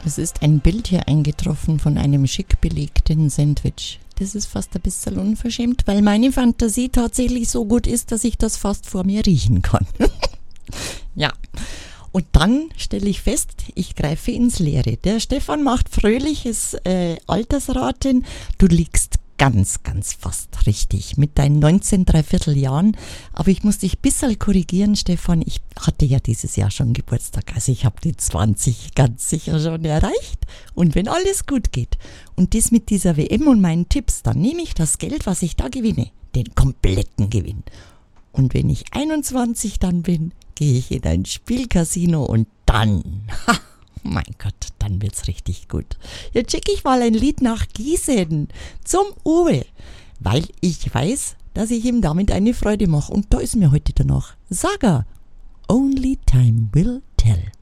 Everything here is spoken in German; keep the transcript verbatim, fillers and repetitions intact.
Es ist ein Bild hier eingetroffen von einem schick belegten Sandwich. Das ist fast ein bisschen unverschämt, weil meine Fantasie tatsächlich so gut ist, dass ich das fast vor mir riechen kann. Ja, und dann stelle ich fest, ich greife ins Leere. Der Stefan macht fröhliches äh, Altersraten. Du liegst ganz, ganz fast richtig mit deinen neunzehn dreiviertel Jahren. Aber ich muss dich ein bisschen korrigieren, Stefan. Ich hatte ja dieses Jahr schon Geburtstag. Also ich habe die zwanzig ganz sicher schon erreicht. Und wenn alles gut geht und das mit dieser W M und meinen Tipps, dann nehme ich das Geld, was ich da gewinne, den kompletten Gewinn. Und wenn ich einundzwanzig dann bin, gehe ich in ein Spielcasino und dann, ha, mein Gott, dann wird's richtig gut. Jetzt schicke ich mal ein Lied nach Gießen zum Uwe, weil ich weiß, dass ich ihm damit eine Freude mache. Und da ist mir heute danach Saga, Only Time Will Tell.